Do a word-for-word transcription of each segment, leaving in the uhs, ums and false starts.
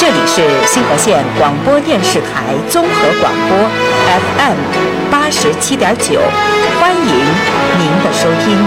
这里是新河县广播电视台综合广播 F M 八十七点九，欢迎您的收听。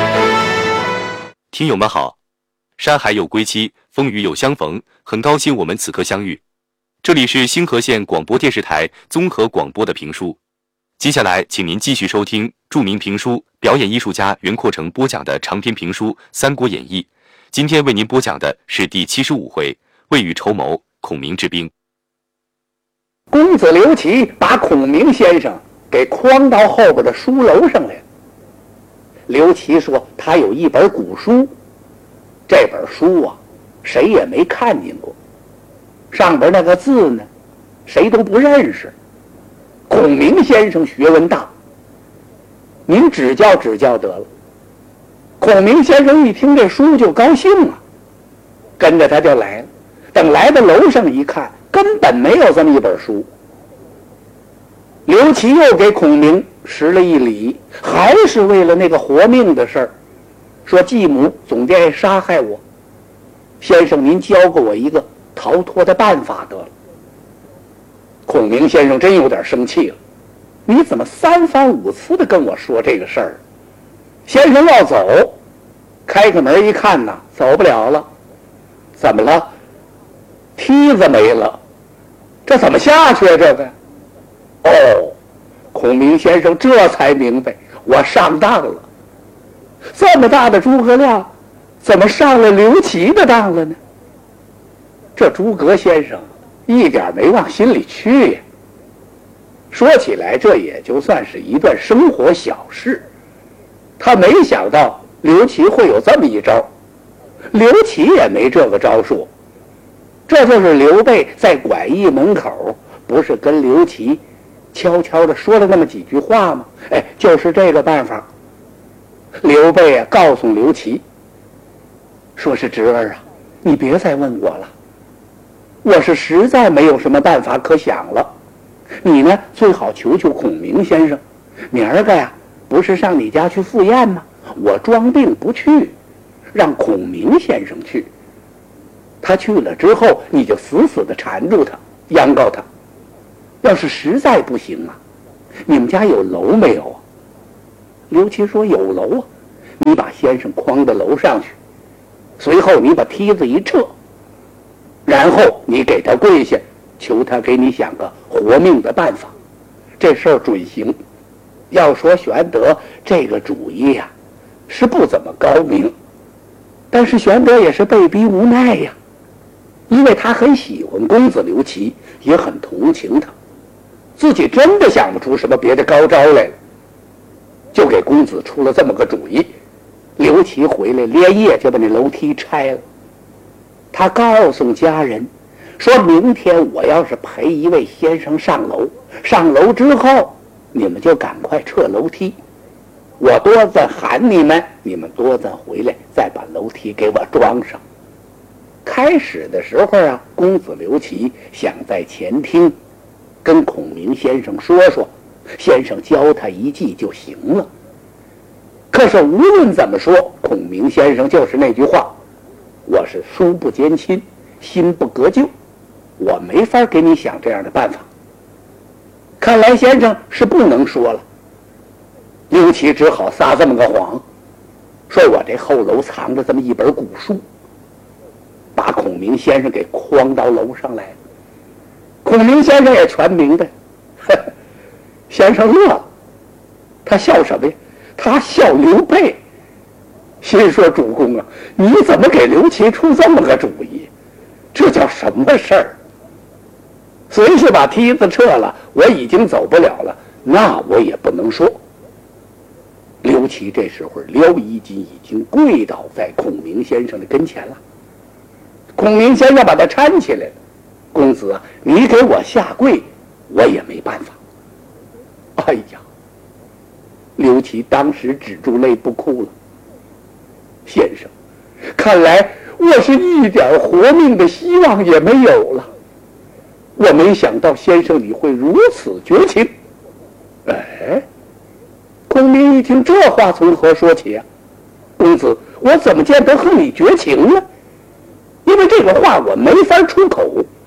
听友们好，山海有归期，风雨有相逢，很高兴我们此刻相遇。这里是新河县广播电视台综合广播的评书，接下来请您继续收听著名评书表演艺术家袁阔成播讲的长篇评书《三国演义》。今天为您播讲的是第七十五回，未雨绸缪，孔明之兵。 公子刘琦把孔明先生给诓到后边的书楼上来了。刘琦说他有一本古书，这本书啊谁也没看见过，上边那个字呢谁都不认识。孔明先生学问大，您指教指教得了。孔明先生一听这书就高兴了，跟着他就来了。等来到楼上一看，根本没有这么一本书。刘琦又给孔明施了一礼，还是为了那个活命的事儿，说继母总殿杀害我，先生您教给我一个逃脱的办法得了。孔明先生真有点生气了，你怎么三番五次的跟我说这个事儿？先生要走，开开门一看呐，走不了了。怎么了？梯子没了，这怎么下去啊？这个哦，孔明先生这才明白，我上当了。这么大的诸葛亮，怎么上了刘琦的当了呢？这诸葛先生一点没往心里去呀。说起来，这也就算是一段生活小事。他没想到刘琦会有这么一招，刘琦也没这个招数。这就是刘备在馆驿门口不是跟刘琦悄悄地说了那么几句话吗？哎，就是这个办法。刘备啊告诉刘琦说，是侄儿啊，你别再问我了，我是实在没有什么办法可想了。你呢最好求求孔明先生，明儿个呀不是上你家去赴宴吗？我装病不去，让孔明先生去。他去了之后，你就死死地缠住他，央告他。要是实在不行啊，你们家有楼没有啊？刘琦说有楼啊，你把先生诓到楼上去，随后你把梯子一撤，然后你给他跪下，求他给你想个活命的办法，这事儿准行。要说玄德这个主意呀、啊，是不怎么高明，但是玄德也是被逼无奈呀。因为他很喜欢公子刘琦，也很同情他，自己真的想不出什么别的高招来了，就给公子出了这么个主意。刘琦回来连夜就把那楼梯拆了，他告诉家人说，明天我要是陪一位先生上楼，上楼之后你们就赶快撤楼梯，我多再喊你们，你们多再回来再把楼梯给我装上。开始的时候啊，公子刘琦想在前厅跟孔明先生说说，先生教他一计就行了。可是无论怎么说，孔明先生就是那句话，我是书不兼亲，心不隔旧，我没法给你想这样的办法。看来先生是不能说了。刘琦只好撒这么个谎，说我这后楼藏着这么一本古书，把孔明先生给诓到楼上来了。孔明先生也全明白，呵呵，先生乐了。他笑什么呀？他笑刘备，心说主公啊，你怎么给刘琦出这么个主意？这叫什么事儿？随时把梯子撤了，我已经走不了了，那我也不能说。刘琦这时候撩衣襟已经跪倒在孔明先生的跟前了。孔明先生把他搀起来了，公子啊，你给我下跪，我也没办法。哎呀，刘琦当时止住泪不哭了。先生，看来我是一点活命的希望也没有了。我没想到先生你会如此绝情。哎，孔明一听这话从何说起啊？公子，我怎么见得和你绝情呢？因为这个话我没法出口，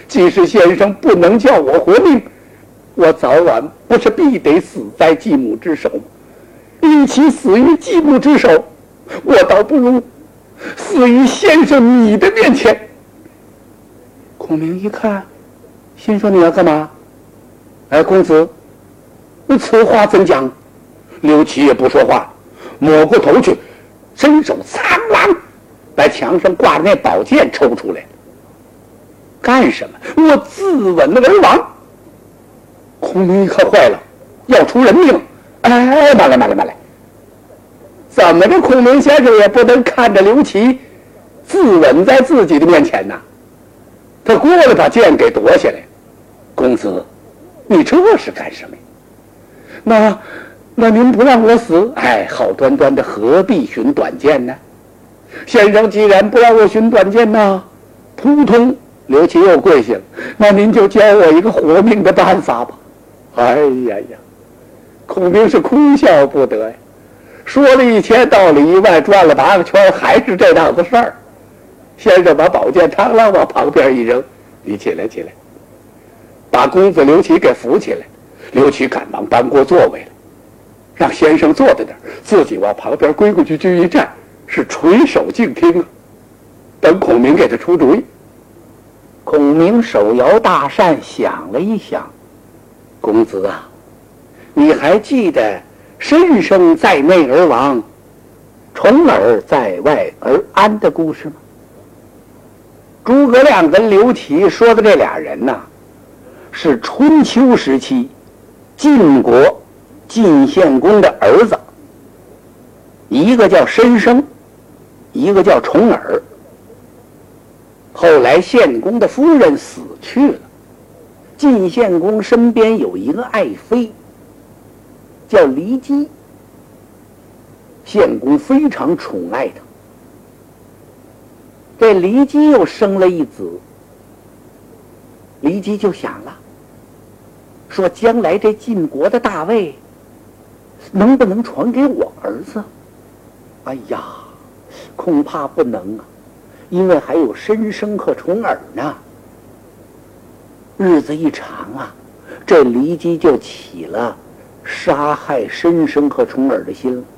即使先生不能叫我活命，我早晚不是必得死在继母之手吗？与其死于继母之手，我倒不如死于先生你的面前。孔明一看，心说你要干嘛？哎，公子，你此话怎讲？刘琦也不说话，抹过头去，伸手苍啷把墙上挂着那宝剑抽出来。干什么？我自刎而亡。孔明一看坏了，要出人命！哎，慢来慢来慢来！怎么着，孔明先生也不能看着刘琦自刎在自己的面前呐？他过来把剑给夺下来。公子，你这是干什么呀？那那您不让我死，哎，好端端的何必寻短见呢？先生既然不让我寻短见呢，扑通，刘琦又跪下了。那您就教我一个活命的办法吧。哎呀呀，孔明是哭笑不得呀，说了一千道理以外，转了八个圈，还是这档子事儿。先生把宝剑螳螂往旁边一扔，你起来起来，把公子刘琦给扶起来。刘琦赶忙搬过座位来，让先生坐在那儿，自己往旁边规规矩矩一站，是垂手静听啊，等孔明给他出主意。孔明手摇大扇，想了一想，公子啊，你还记得申生在内而亡，重耳在外而安的故事吗？诸葛亮跟刘琦说的这俩人呐，是春秋时期晋国晋献公的儿子，一个叫申生，一个叫重耳。后来献公的夫人死去了，晋献公身边有一个爱妃，叫骊姬。献公非常宠爱她。这骊姬又生了一子，骊姬就想了，说将来这晋国的大位能不能传给我儿子？哎呀，恐怕不能啊，因为还有申生和重耳呢。日子一长啊，这骊姬就起了杀害申生和重耳的心了。